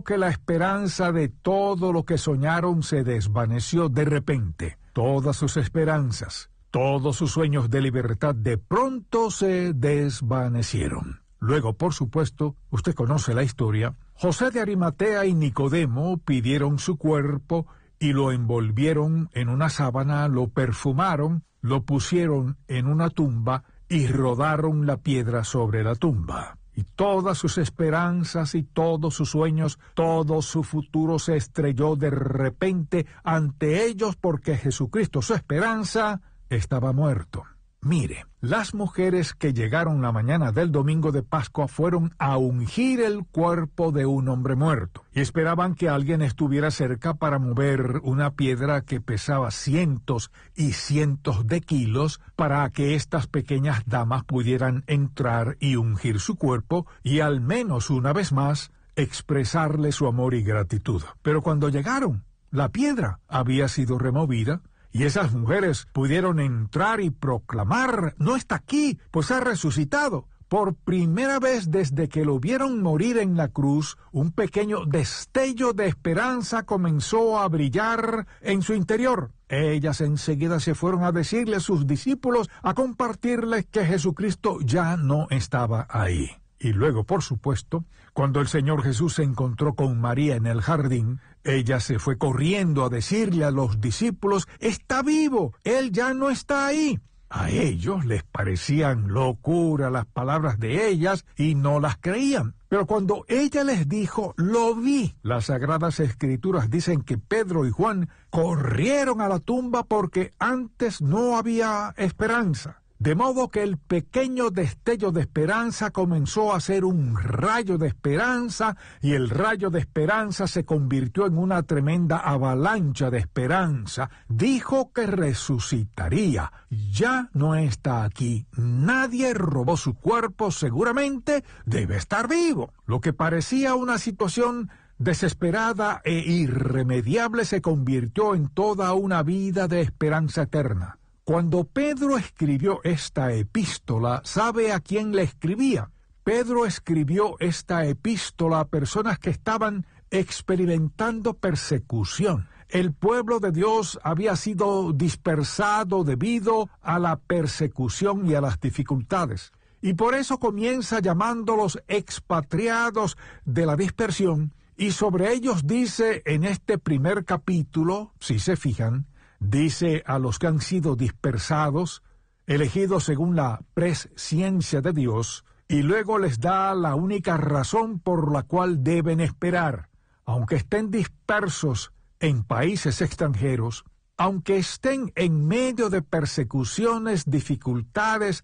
que la esperanza de todo lo que soñaron se desvaneció de repente. Todas sus esperanzas, todos sus sueños de libertad de pronto se desvanecieron. Luego, por supuesto, usted conoce la historia, José de Arimatea y Nicodemo pidieron su cuerpo y lo envolvieron en una sábana, lo perfumaron, lo pusieron en una tumba y rodaron la piedra sobre la tumba. Y todas sus esperanzas y todos sus sueños, todo su futuro se estrelló de repente ante ellos porque Jesucristo, su esperanza, estaba muerto. Mire, las mujeres que llegaron la mañana del domingo de Pascua fueron a ungir el cuerpo de un hombre muerto y esperaban que alguien estuviera cerca para mover una piedra que pesaba cientos y cientos de kilos para que estas pequeñas damas pudieran entrar y ungir su cuerpo y al menos una vez más expresarle su amor y gratitud. Pero cuando llegaron, la piedra había sido removida. Y esas mujeres pudieron entrar y proclamar, no está aquí, pues ha resucitado. Por primera vez desde que lo vieron morir en la cruz, un pequeño destello de esperanza comenzó a brillar en su interior. Ellas enseguida se fueron a decirle a sus discípulos, a compartirles que Jesucristo ya no estaba ahí. Y luego, por supuesto, cuando el Señor Jesús se encontró con María en el jardín, ella se fue corriendo a decirle a los discípulos, «¡Está vivo! ¡Él ya no está ahí!». A ellos les parecían locura las palabras de ellas y no las creían. Pero cuando ella les dijo, «Lo vi», las Sagradas Escrituras dicen que Pedro y Juan corrieron a la tumba porque antes no había esperanza. De modo que el pequeño destello de esperanza comenzó a ser un rayo de esperanza y el rayo de esperanza se convirtió en una tremenda avalancha de esperanza. Dijo que resucitaría. Ya no está aquí. Nadie robó su cuerpo. Seguramente debe estar vivo. Lo que parecía una situación desesperada e irremediable se convirtió en toda una vida de esperanza eterna. Cuando Pedro escribió esta epístola, ¿sabe a quién le escribía? Pedro escribió esta epístola a personas que estaban experimentando persecución. El pueblo de Dios había sido dispersado debido a la persecución y a las dificultades. Y por eso comienza llamándolos expatriados de la dispersión, y sobre ellos dice en este primer capítulo, si se fijan, dice a los que han sido dispersados, elegidos según la presciencia de Dios, y luego les da la única razón por la cual deben esperar. Aunque estén dispersos en países extranjeros, aunque estén en medio de persecuciones, dificultades,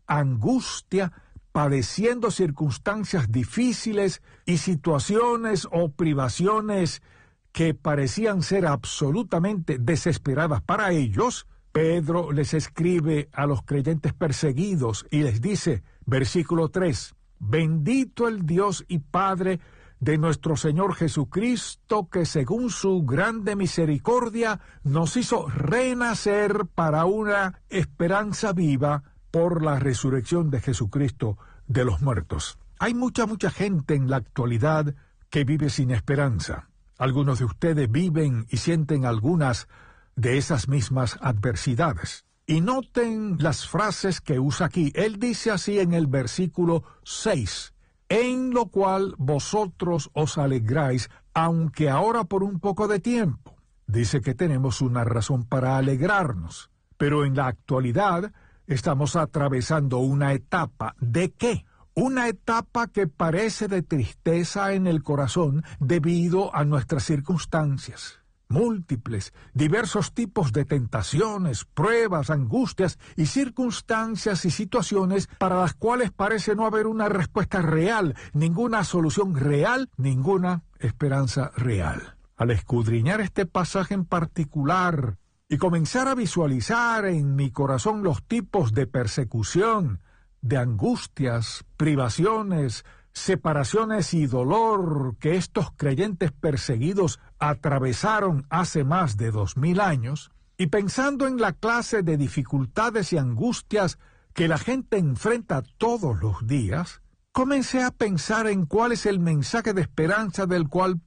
angustia, padeciendo circunstancias difíciles y situaciones o privaciones que parecían ser absolutamente desesperadas para ellos, Pedro les escribe a los creyentes perseguidos y les dice, versículo 3, «Bendito el Dios y Padre de nuestro Señor Jesucristo, que según su grande misericordia nos hizo renacer para una esperanza viva por la resurrección de Jesucristo de los muertos». Hay mucha gente en la actualidad que vive sin esperanza. Algunos de ustedes viven y sienten algunas de esas mismas adversidades. Y noten las frases que usa aquí. Él dice así en el versículo 6, «En lo cual vosotros os alegráis, aunque ahora por un poco de tiempo». Dice que tenemos una razón para alegrarnos. Pero en la actualidad estamos atravesando una etapa. ¿De qué? Una etapa que parece de tristeza en el corazón debido a nuestras circunstancias. Múltiples, diversos tipos de tentaciones, pruebas, angustias y circunstancias y situaciones para las cuales parece no haber una respuesta real, ninguna solución real, ninguna esperanza real. Al escudriñar este pasaje en particular y comenzar a visualizar en mi corazón los tipos de persecución, de angustias, privaciones, separaciones y dolor que estos creyentes perseguidos atravesaron hace más de 2000 años, y pensando en la clase de dificultades y angustias que la gente enfrenta todos los días, comencé a pensar en cuál es el mensaje de esperanza del cual